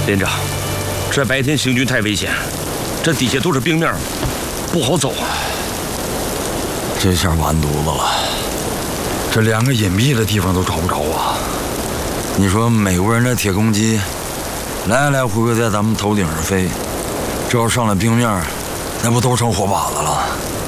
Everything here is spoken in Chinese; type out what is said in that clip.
连长，这白天行军太危险，这底下都是冰面，不好走啊。 这下完犊子了，这2个隐蔽的地方都找不着啊！你说美国人的铁公鸡，来来回回在咱们头顶上飞，这要上了冰面，那不都成活靶子了？